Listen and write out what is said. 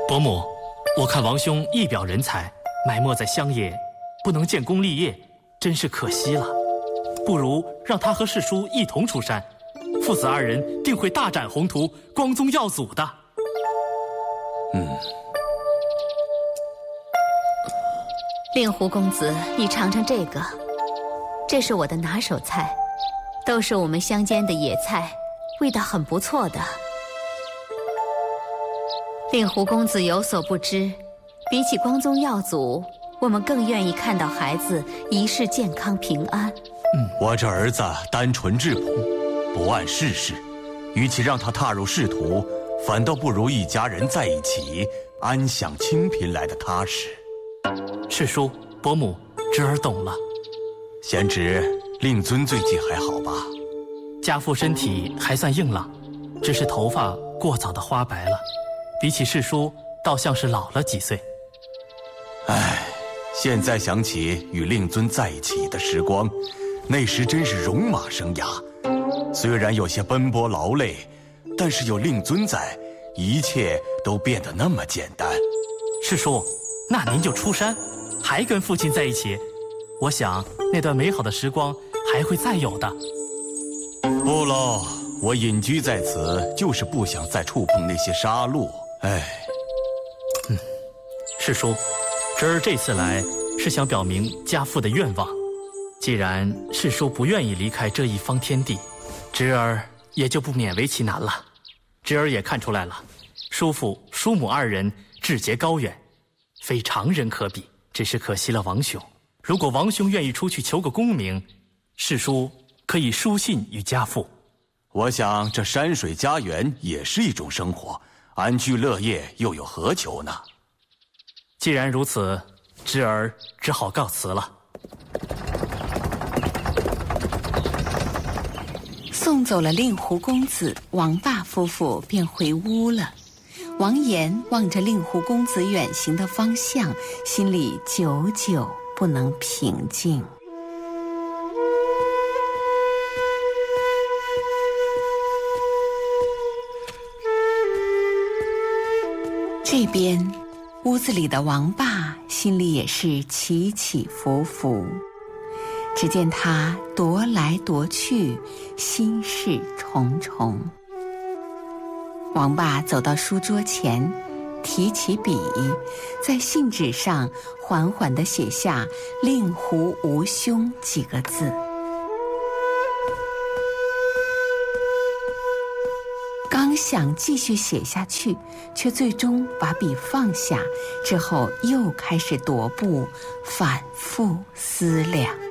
伯母，我看王兄一表人才，埋没在乡野，不能建功立业，真是可惜了。不如让他和世叔一同出山，父子二人定会大展宏图，光宗耀祖的。 令狐公子，你尝尝这个，这是我的拿手菜，都是我们乡间的野菜，味道很不错的。令狐公子有所不知，比起光宗耀祖，我们更愿意看到孩子一世健康平安。 我这儿子单纯质朴，不谙世事，与其让他踏入仕途，反倒不如一家人在一起安享清贫来的踏实。 世叔、伯母，侄儿懂了。 贤侄，令尊最近还好吧？ 家父身体还算硬朗，只是头发过早的花白了，比起世叔，倒像是老了几岁。 唉，现在想起与令尊在一起的时光，那时真是戎马生涯。虽然有些奔波劳累，但是有令尊在，一切都变得那么简单。 世叔，那您就出山，还跟父亲在一起，我想那段美好的时光还会再有的。 不喽，我隐居在此，就是不想再触碰那些杀戮。唉， 世叔，侄儿这次来是想表明家父的愿望。既然世叔不愿意离开这一方天地，侄儿也就不勉为其难了。侄儿也看出来了，叔父、叔母二人志节高远，非常人可比。只是可惜了王兄。如果王兄愿意出去求个功名，世叔可以书信与家父。 我想这山水家园也是一种生活，安居乐业又有何求呢？ 既然如此，侄儿只好告辞了。 送走了令狐公子，王霸夫妇便回屋了。王岩望着令狐公子远行的方向，心里久久不能平静。这边屋子里的王霸心里也是起起伏伏，只见他踱来踱去，心事重重。王霸走到书桌前，提起笔，在信纸上缓缓地写下“令狐无兄”几个字。刚想继续写下去，却最终把笔放下，之后又开始踱步，反复思量。